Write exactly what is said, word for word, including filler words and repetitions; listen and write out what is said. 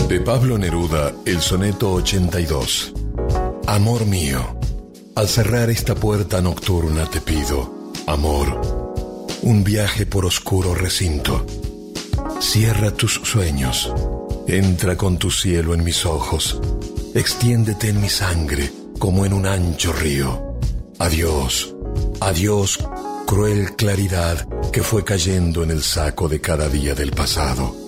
De Pablo Neruda, el soneto ochenta y dos. Amor mío, al cerrar esta puerta nocturna te pido, amor, un viaje por oscuro recinto. Cierra tus sueños, entra con tu cielo en mis ojos, extiéndete en mi sangre como en un ancho río. Adiós, adiós, cruel claridad que fue cayendo en el saco de cada día del pasado.